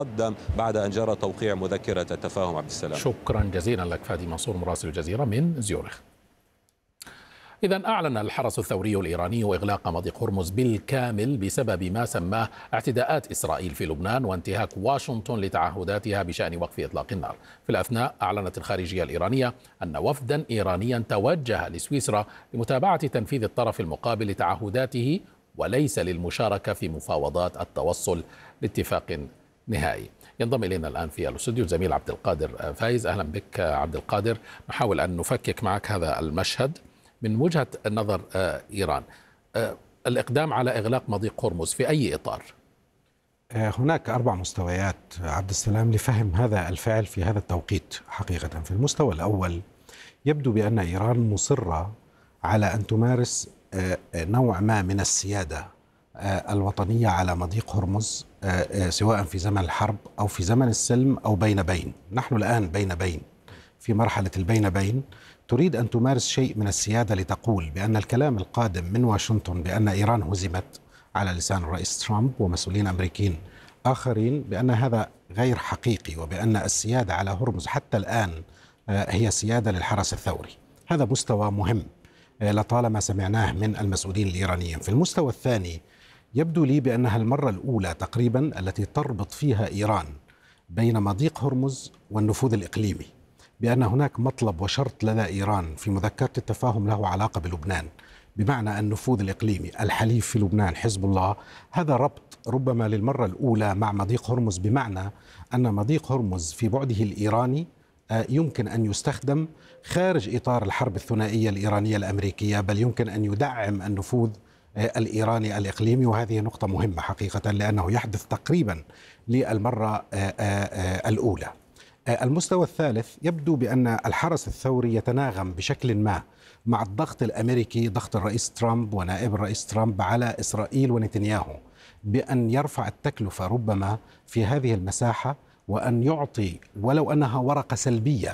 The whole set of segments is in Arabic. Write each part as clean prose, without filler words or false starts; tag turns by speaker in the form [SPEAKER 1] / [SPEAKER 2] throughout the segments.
[SPEAKER 1] قدم بعد أن جرى توقيع مذكرة التفاهم. عبد السلام،
[SPEAKER 2] شكرا جزيلا لك فادي منصور مراسل الجزيرة من زيورخ. إذا أعلن الحرس الثوري الإيراني إغلاق مضيق هرمز بالكامل بسبب ما سماه اعتداءات إسرائيل في لبنان وانتهاك واشنطن لتعهداتها بشأن وقف إطلاق النار. في الأثناء أعلنت الخارجية الإيرانية أن وفدا إيرانيا توجه لسويسرا لمتابعة تنفيذ الطرف المقابل لتعهداته وليس للمشاركة في مفاوضات التوصل لاتفاق نهائي. ينضم إلينا الآن في الاستوديو الزميل عبد القادر فايز. أهلا بك عبد القادر. نحاول أن نفكك معك هذا المشهد من وجهة نظر إيران. الإقدام على إغلاق مضيق هرمز في أي إطار؟
[SPEAKER 3] هناك 4 مستويات عبد السلام لفهم هذا الفعل في هذا التوقيت. حقيقة في المستوى الأول يبدو بأن إيران مصرة على أن تمارس نوع ما من السيادة الوطنية على مضيق هرمز، سواء في زمن الحرب أو في زمن السلم أو بين بين. نحن الآن بين في مرحلة البين بين. تريد أن تمارس شيء من السيادة لتقول بأن الكلام القادم من واشنطن بأن إيران هزمت على لسان الرئيس ترامب ومسؤولين أمريكيين آخرين بأن هذا غير حقيقي، وبأن السيادة على هرمز حتى الآن هي سيادة للحرس الثوري. هذا مستوى مهم لطالما سمعناه من المسؤولين الإيرانيين. في المستوى الثاني يبدو لي بأنها المرة الأولى تقريبا التي تربط فيها إيران بين مضيق هرمز والنفوذ الإقليمي، بأن هناك مطلب وشرط لدى إيران في مذكرة التفاهم له علاقة بلبنان، بمعنى النفوذ الإقليمي. الحليف في لبنان حزب الله، هذا ربط ربما للمرة الأولى مع مضيق هرمز، بمعنى أن مضيق هرمز في بعده الإيراني يمكن أن يستخدم خارج إطار الحرب الثنائية الإيرانية الأمريكية، بل يمكن أن يدعم النفوذ الإيراني الإقليمي. وهذه نقطة مهمة حقيقة لأنه يحدث تقريبا للمرة الأولى. المستوى الثالث يبدو بأن الحرس الثوري يتناغم بشكل ما مع الضغط الأمريكي، ضغط الرئيس ترامب ونائب الرئيس ترامب على إسرائيل ونتنياهو بأن يرفع التكلفة ربما في هذه المساحة، وأن يعطي ولو أنها ورقة سلبية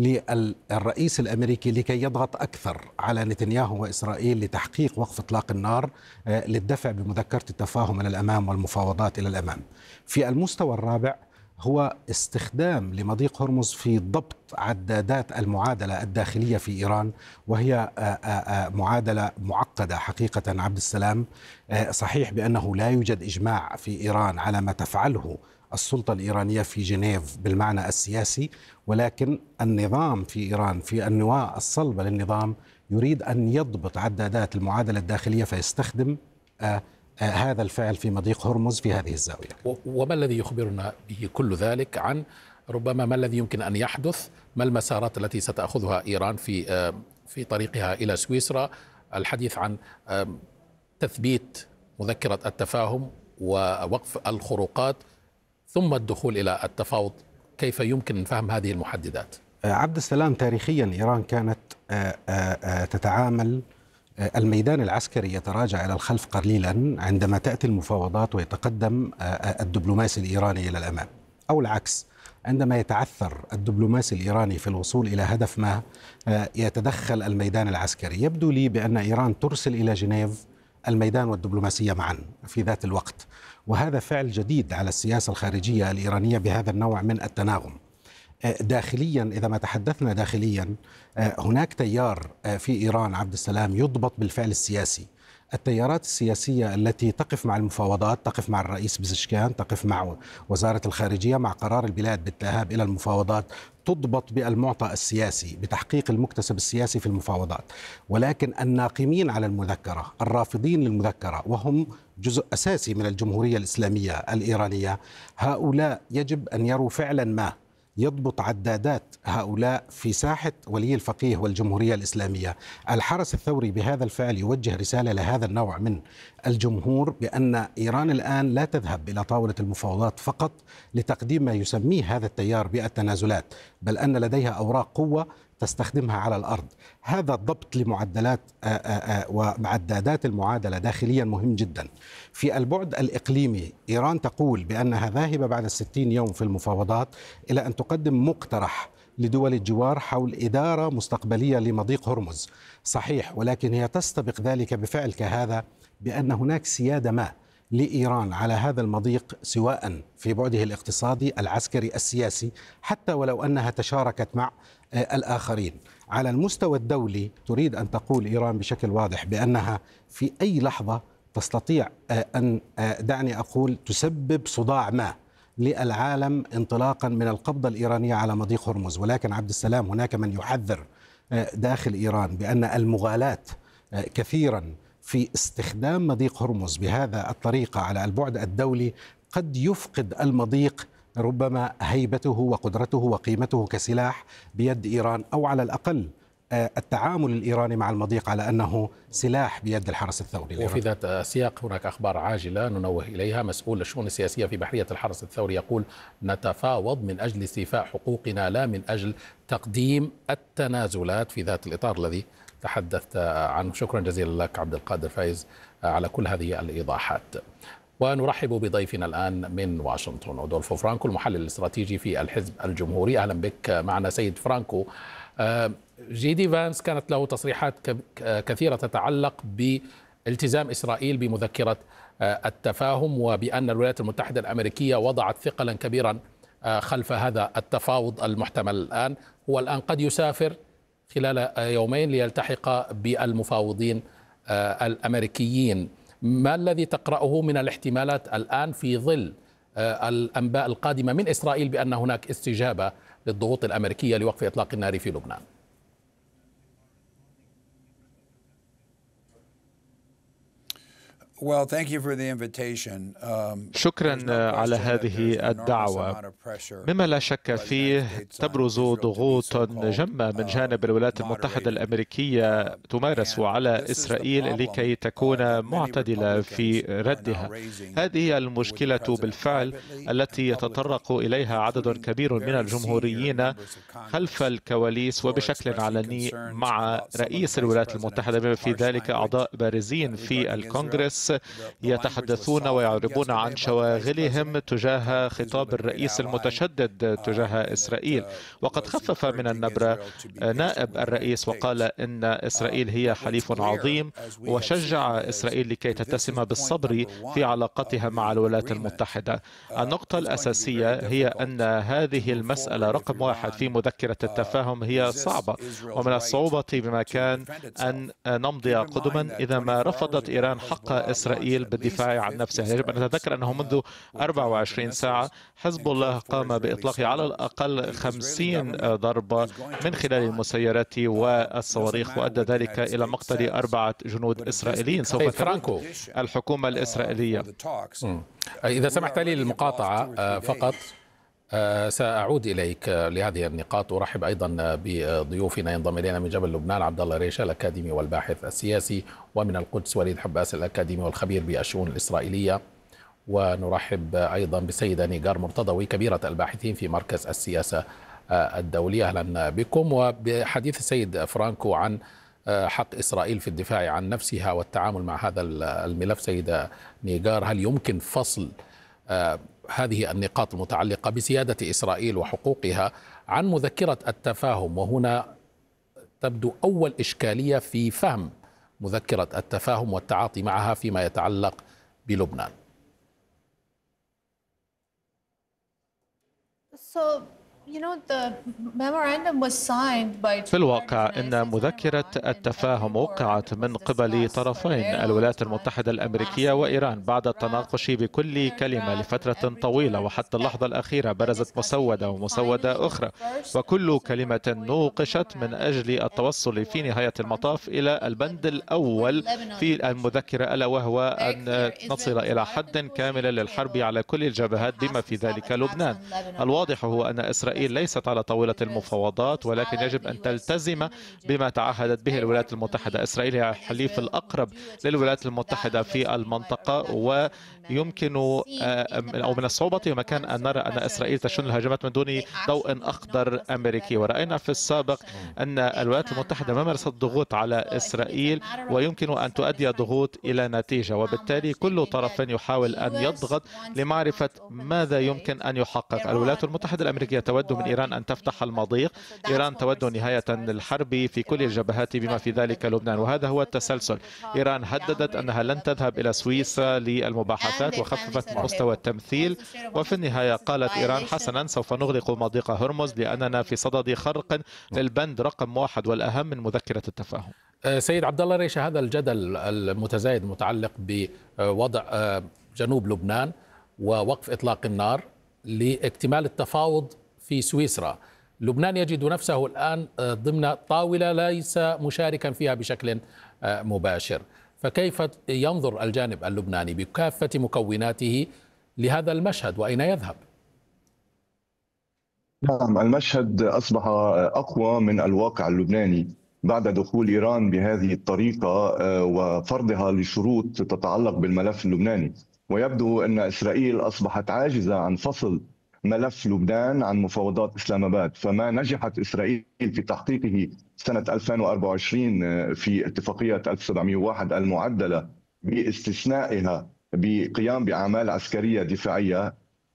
[SPEAKER 3] للرئيس الأمريكي لكي يضغط أكثر على نتنياهو وإسرائيل لتحقيق وقف إطلاق النار، للدفع بمذكرة التفاهم إلى الأمام والمفاوضات إلى الأمام. في المستوى الرابع هو استخدام لمضيق هرمز في ضبط عدادات المعادلة الداخلية في إيران، وهي معادلة معقدة حقيقة عبد السلام. صحيح بأنه لا يوجد إجماع في إيران على ما تفعله السلطة الإيرانية في جنيف بالمعنى السياسي، ولكن النظام في إيران في النواة الصلبة للنظام يريد أن يضبط عدادات المعادلة الداخلية، فيستخدم هذا الفعل في مضيق هرمز في هذه الزاوية.
[SPEAKER 2] وما الذي يخبرنا به كل ذلك عن ربما ما الذي يمكن أن يحدث؟ ما المسارات التي ستأخذها إيران في طريقها إلى سويسرا؟ الحديث عن تثبيت مذكرة التفاهم ووقف الخروقات ثم الدخول إلى التفاوض. كيف يمكن فهم هذه المحددات؟
[SPEAKER 3] عبد السلام، تاريخيا إيران كانت تتعامل، الميدان العسكري يتراجع إلى الخلف قليلا عندما تأتي المفاوضات ويتقدم الدبلوماسي الإيراني إلى الأمام، أو العكس، عندما يتعثر الدبلوماسي الإيراني في الوصول إلى هدف ما يتدخل الميدان العسكري. يبدو لي بأن إيران ترسل إلى جنيف الميدان والدبلوماسية معا في ذات الوقت، وهذا فعل جديد على السياسة الخارجية الإيرانية بهذا النوع من التناغم. داخليا، إذا ما تحدثنا داخليا، هناك تيار في إيران عبد السلام يضبط بالفعل السياسي. التيارات السياسية التي تقف مع المفاوضات، تقف مع الرئيس بزشكان، تقف مع وزارة الخارجية، مع قرار البلاد بالذهاب إلى المفاوضات، تضبط بالمعطى السياسي، بتحقيق المكتسب السياسي في المفاوضات. ولكن الناقمين على المذكرة، الرافضين للمذكرة، وهم جزء أساسي من الجمهورية الإسلامية الإيرانية، هؤلاء يجب أن يروا فعلا ما يضبط عدادات هؤلاء في ساحة ولي الفقيه والجمهورية الإسلامية. الحرس الثوري بهذا الفعل يوجه رسالة لهذا النوع من الجمهور بأن إيران الآن لا تذهب إلى طاولة المفاوضات فقط لتقديم ما يسميه هذا التيار بالتنازلات، بل أن لديها أوراق قوة تستخدمها على الأرض. هذا الضبط لمعدلات وعدادات المعادلة داخليا مهم جدا. في البعد الإقليمي، إيران تقول بأنها ذاهبة بعد 60 يوم في المفاوضات إلى أن تقدم مقترح لدول الجوار حول إدارة مستقبلية لمضيق هرمز. صحيح، ولكن هي تستبق ذلك بفعل كهذا بأن هناك سيادة ما لإيران على هذا المضيق، سواء في بعده الاقتصادي، العسكري، السياسي، حتى ولو أنها تشاركت مع الآخرين. على المستوى الدولي تريد أن تقول إيران بشكل واضح بأنها في أي لحظة تستطيع أن، دعني أقول، تسبب صداع ما للعالم انطلاقا من القبضة الإيرانية على مضيق هرمز. ولكن عبد السلام، هناك من يحذر داخل إيران بأن المغالاة كثيرا في استخدام مضيق هرمز بهذا الطريقة على البعد الدولي قد يفقد المضيق ربما هيبته وقدرته وقيمته كسلاح بيد إيران، أو على الأقل التعامل الإيراني مع المضيق على أنه سلاح بيد الحرس الثوري الإيراني.
[SPEAKER 2] وفي ذات السياق هناك أخبار عاجلة ننوه إليها. مسؤول الشؤون السياسية في بحرية الحرس الثوري يقول: نتفاوض من أجل استيفاء حقوقنا لا من أجل تقديم التنازلات، في ذات الإطار الذي تحدثت عنه. شكرا جزيلا لك عبد القادر فايز على كل هذه الإيضاحات. ونرحب بضيفنا الآن من واشنطن أودولفو فرانكو، المحلل الاستراتيجي في الحزب الجمهوري. أهلا بك معنا سيد فرانكو. جي دي فانس كانت له تصريحات كثيرة تتعلق بالتزام إسرائيل بمذكرة التفاهم، وبأن الولايات المتحدة الأمريكية وضعت ثقلا كبيرا خلف هذا التفاوض المحتمل الآن. هو الآن قد يسافر خلال يومين ليلتحق بالمفاوضين الأمريكيين. ما الذي تقرأه من الاحتمالات الآن في ظل الأنباء القادمة من إسرائيل بأن هناك استجابة للضغوط الأمريكية لوقف إطلاق النار في لبنان؟
[SPEAKER 4] شكرا على هذه الدعوة. مما لا شك فيه تبرز ضغوط جمة من جانب الولايات المتحدة الأمريكية تمارس على إسرائيل لكي تكون معتدلة في ردها. هذه المشكلة بالفعل التي يتطرق إليها عدد كبير من الجمهوريين خلف الكواليس وبشكل علني مع رئيس الولايات المتحدة، بما في ذلك أعضاء بارزين في الكونغرس يتحدثون ويعربون عن شواغلهم تجاه خطاب الرئيس المتشدد تجاه إسرائيل. وقد خفف من النبرة نائب الرئيس وقال إن إسرائيل هي حليف عظيم، وشجع إسرائيل لكي تتسم بالصبر في علاقتها مع الولايات المتحدة. النقطة الأساسية هي أن هذه المسألة رقم واحد في مذكرة التفاهم هي صعبة، ومن الصعوبة بمكان أن نمضي قدما إذا ما رفضت إيران حق إسرائيل بالدفاع عن نفسها. يجب أن نتذكر أنه منذ 24 ساعة حزب الله قام بإطلاق على الأقل 50 ضربة من خلال المسيرات والصواريخ، وأدى ذلك إلى مقتل 4 جنود إسرائيليين. سوف ترد الحكومة الإسرائيلية.
[SPEAKER 2] إذا سمحت لي المقاطعة فقط، سأعود إليك لهذه النقاط. أرحب أيضا بضيوفنا ينضم إلينا من جبل لبنان عبد الله ريشة الأكاديمي والباحث السياسي، ومن القدس وليد حباس الأكاديمي والخبير بالشؤون الإسرائيلية. ونرحب أيضا بالسيدة نيغار مرتضوي كبيرة الباحثين في مركز السياسة الدولية. أهلا بكم. وبحديث السيد فرانكو عن حق إسرائيل في الدفاع عن نفسها والتعامل مع هذا الملف، سيدة نيغار، هل يمكن فصل هذه النقاط المتعلقة بسيادة إسرائيل وحقوقها عن مذكرة التفاهم؟ وهنا تبدو أول إشكالية في فهم مذكرة التفاهم والتعاطي معها فيما يتعلق بلبنان.
[SPEAKER 4] في الواقع إن مذكرة التفاهم وقعت من قبل طرفين الولايات المتحدة الأمريكية وإيران بعد التناقش بكل كلمة لفترة طويلة، وحتى اللحظة الأخيرة برزت مسودة ومسودة أخرى، وكل كلمة نوقشت من أجل التوصل في نهاية المطاف إلى البند الأول في المذكرة، ألا وهو أن نصل إلى حد كامل للحرب على كل الجبهات بما في ذلك لبنان. الواضح هو أن إسرائيل ليست على طاولة المفاوضات، ولكن يجب أن تلتزم بما تعهدت به الولايات المتحدة. إسرائيل هي الحليف الأقرب للولايات المتحدة في المنطقة، ويمكن أو من الصعوبة بمكان أن نرى أن إسرائيل تشن الهجمات من دون ضوء أخضر أمريكي. ورأينا في السابق أن الولايات المتحدة مارست ضغوط على إسرائيل ويمكن أن تؤدي ضغوط إلى نتيجة، وبالتالي كل طرف يحاول أن يضغط لمعرفة ماذا يمكن أن يحقق. الولايات المتحدة الأمريكية تود تود من إيران أن تفتح المضيق. إيران تود نهاية الحرب في كل الجبهات بما في ذلك لبنان، وهذا هو التسلسل. إيران هددت أنها لن تذهب إلى سويسرا للمباحثات وخففت من مستوى التمثيل، وفي النهاية قالت إيران حسنا سوف نغلق مضيق هرمز لأننا في صدد خرق للبند رقم 1 والأهم من مذكرة التفاهم.
[SPEAKER 2] سيد عبد الله ريشة، هذا الجدل المتزايد المتعلق بوضع جنوب لبنان ووقف إطلاق النار لاكتمال التفاوض في سويسرا، لبنان يجد نفسه الآن ضمن طاولة ليس مشاركا فيها بشكل مباشر، فكيف ينظر الجانب اللبناني بكافة مكوناته لهذا المشهد وأين يذهب؟
[SPEAKER 5] نعم، المشهد أصبح أقوى من الواقع اللبناني بعد دخول إيران بهذه الطريقة وفرضها لشروط تتعلق بالملف اللبناني، ويبدو أن إسرائيل أصبحت عاجزة عن فصل ملف لبنان عن مفاوضات إسلام آباد. فما نجحت إسرائيل في تحقيقه سنة 2024 في اتفاقية 1701 المعدلة باستثنائها بقيام بأعمال عسكرية دفاعية،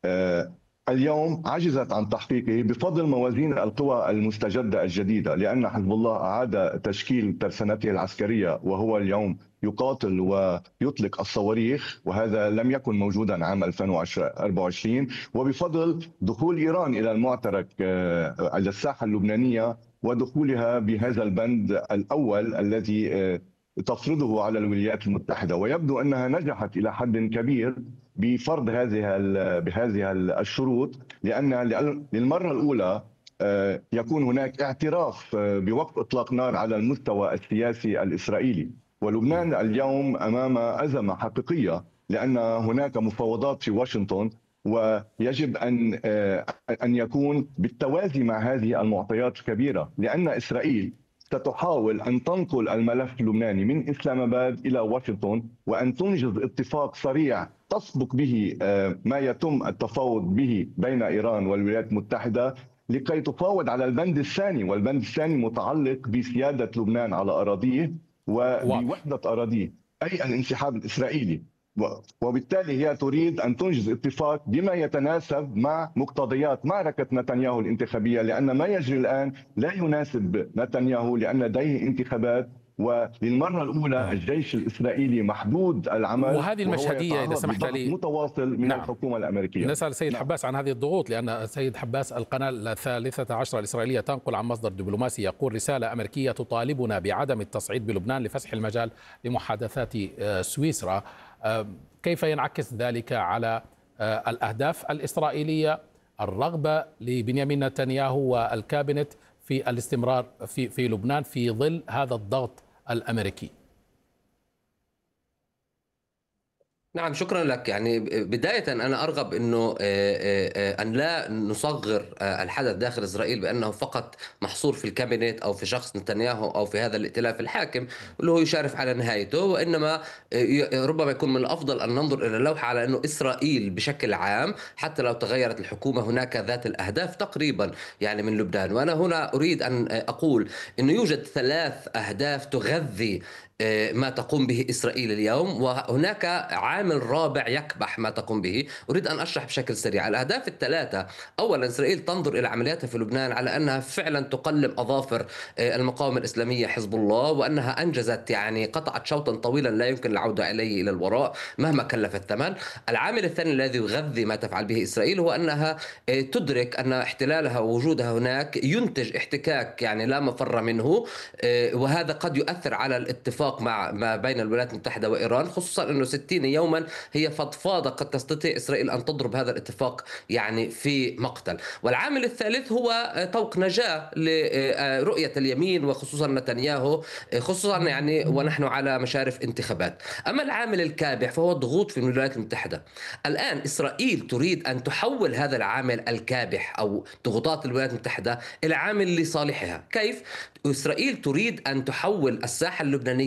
[SPEAKER 5] اليوم عجزت عن تحقيقه بفضل موازين القوى المستجدة الجديدة، لأن حزب الله أعاد تشكيل ترسانته العسكرية وهو اليوم يقاتل ويطلق الصواريخ، وهذا لم يكن موجودا عام 2024، وبفضل دخول إيران إلى المعترك على الساحة اللبنانية ودخولها بهذا البند الأول الذي تفرضه على الولايات المتحدة. ويبدو أنها نجحت إلى حد كبير بفرض بهذه الشروط، لأن للمرة الأولى يكون هناك اعتراف بوقف إطلاق نار على المستوى السياسي الإسرائيلي. ولبنان اليوم أمام أزمة حقيقية، لأن هناك مفاوضات في واشنطن، ويجب أن يكون بالتوازي مع هذه المعطيات الكبيرة، لأن إسرائيل ستحاول أن تنقل الملف اللبناني من إسلام آباد إلى واشنطن وأن تنجز اتفاق سريع تسبق به ما يتم التفاوض به بين إيران والولايات المتحدة لكي تفاوض على البند الثاني، والبند الثاني متعلق بسيادة لبنان على أراضيه وبوحدة أراضيه، أي الانسحاب الإسرائيلي. وبالتالي هي تريد أن تنجز اتفاق بما يتناسب مع مقتضيات معركة نتنياهو الانتخابية، لأن ما يجري الآن لا يناسب نتنياهو، لأن لديه انتخابات وللمرة الأولى الجيش الإسرائيلي محدود العمل،
[SPEAKER 2] وهذه المشهدية إذا سمحت لي
[SPEAKER 5] متواصل من الحكومة الأمريكية.
[SPEAKER 2] نسأل سيد حباس عن هذه الضغوط، لأن سيد حباس القناة 13 الإسرائيلية تنقل عن مصدر دبلوماسي يقول رسالة أمريكية تطالبنا بعدم التصعيد بلبنان لفسح المجال لمحادثات سويسرا. كيف ينعكس ذلك على الأهداف الإسرائيلية، الرغبة لبنيامين نتنياهو والكابينت في الاستمرار في لبنان في ظل هذا الضغط الأمريكي؟
[SPEAKER 6] نعم، شكرا لك. يعني بداية أنا أرغب أنه أن لا نصغر الحدث داخل إسرائيل بأنه فقط محصور في الكابينت أو في شخص نتنياهو أو في هذا الائتلاف الحاكم اللي هو يشارف على نهايته، وإنما ربما يكون من الأفضل أن ننظر إلى اللوحة على أنه إسرائيل بشكل عام حتى لو تغيرت الحكومة هناك ذات الأهداف تقريبا يعني من لبنان. وأنا هنا أريد أن أقول أنه يوجد 3 أهداف تغذي ما تقوم به إسرائيل اليوم، وهناك عامل رابع يكبح ما تقوم به. أريد أن أشرح بشكل سريع الأهداف ال3. أولا، إسرائيل تنظر إلى عملياتها في لبنان على أنها فعلا تقلم أظافر المقاومة الإسلامية حزب الله، وأنها أنجزت يعني قطعت شوطا طويلا لا يمكن العودة إليه إلى الوراء مهما كلف الثمن. العامل الثاني الذي يغذي ما تفعل به إسرائيل هو أنها تدرك أن احتلالها ووجودها هناك ينتج احتكاك يعني لا مفر منه، وهذا قد يؤثر على الاتفاق ما بين الولايات المتحدة وإيران، خصوصا أنه 60 يوما هي فضفاضة قد تستطيع إسرائيل أن تضرب هذا الاتفاق يعني في مقتل. والعامل الثالث هو طوق نجاة لرؤية اليمين وخصوصا نتنياهو، خصوصا يعني ونحن على مشارف انتخابات. أما العامل الكابح فهو الضغوط في الولايات المتحدة. الآن إسرائيل تريد أن تحول هذا العامل الكابح أو ضغوطات الولايات المتحدة إلى عامل لصالحها. كيف؟ إسرائيل تريد أن تحول الساحة اللبنانية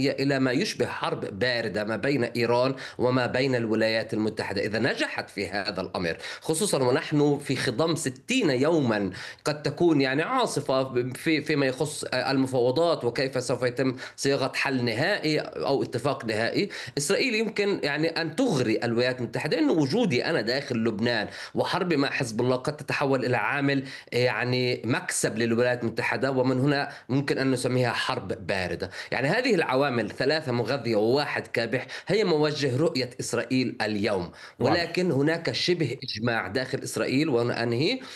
[SPEAKER 6] تؤدي إلى ما يشبه حرب باردة ما بين إيران وما بين الولايات المتحدة. إذا نجحت في هذا الأمر، خصوصا ونحن في خضم 60 يوما قد تكون يعني عاصفة فيما يخص المفاوضات وكيف سوف يتم صياغة حل نهائي أو اتفاق نهائي، إسرائيل يمكن يعني أن تغري الولايات المتحدة أن وجودي أنا داخل لبنان وحربي مع حزب الله قد تتحول إلى عامل يعني مكسب للولايات المتحدة، ومن هنا ممكن أن نسميها حرب باردة. يعني هذه العوامل 3 مغذية وواحد كابح هي موجه رؤية إسرائيل اليوم، ولكن هناك شبه إجماع داخل إسرائيل، وأنا أنهي